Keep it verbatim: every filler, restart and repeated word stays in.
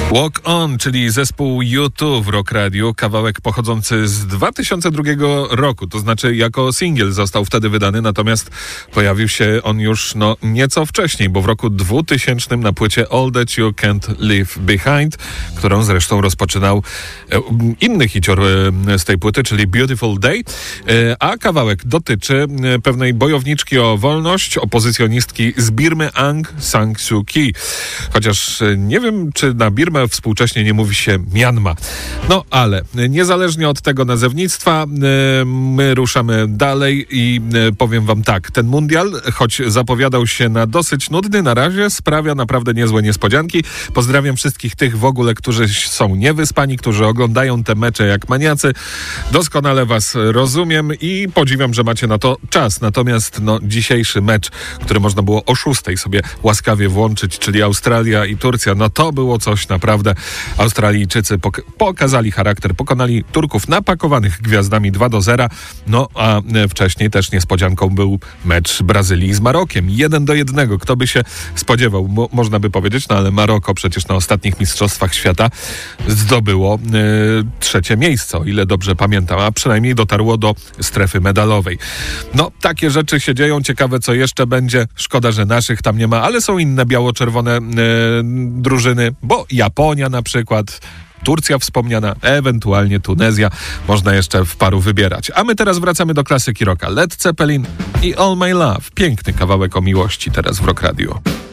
Walk On, czyli zespół U dwa w Rock Radio, kawałek pochodzący z dwa tysiące drugiego roku, to znaczy jako singiel został wtedy wydany, natomiast pojawił się on już no nieco wcześniej, bo w roku dwutysięcznym na płycie All That You Can't Leave Behind, którą zresztą rozpoczynał e, inny hicior e, z tej płyty, czyli Beautiful Day, e, a kawałek dotyczy e, pewnej bojowniczki o wolność, opozycjonistki z Birmy Aung San Suu Kyi. Chociaż e, nie wiem, czy na Birmę współcześnie nie mówi się Mianma. No ale niezależnie od tego nazewnictwa my ruszamy dalej i powiem wam tak, ten mundial, choć zapowiadał się na dosyć nudny na razie, sprawia naprawdę niezłe niespodzianki. Pozdrawiam wszystkich tych w ogóle, którzy są niewyspani, którzy oglądają te mecze jak maniacy. Doskonale was rozumiem i podziwiam, że macie na to czas. Natomiast no, dzisiejszy mecz, który można było o szóstej sobie łaskawie włączyć, czyli Australia i Turcja, no to było coś naprawdę. Australijczycy pok- pokazali charakter, pokonali Turków napakowanych gwiazdami dwa do zera, no a wcześniej też niespodzianką był mecz Brazylii z Marokiem. jeden do jednego. Kto by się spodziewał, Mo- można by powiedzieć, no ale Maroko przecież na ostatnich mistrzostwach świata zdobyło e, trzecie miejsce, o ile dobrze pamiętam, a przynajmniej dotarło do strefy medalowej. No, takie rzeczy się dzieją. Ciekawe, co jeszcze będzie. Szkoda, że naszych tam nie ma, ale są inne biało-czerwone e, drużyny, bo Japonia na przykład, Turcja wspomniana, ewentualnie Tunezja. Można jeszcze w paru wybierać. A my teraz wracamy do klasyki rocka. Led Zeppelin i All My Love. Piękny kawałek o miłości teraz w Rock Radio.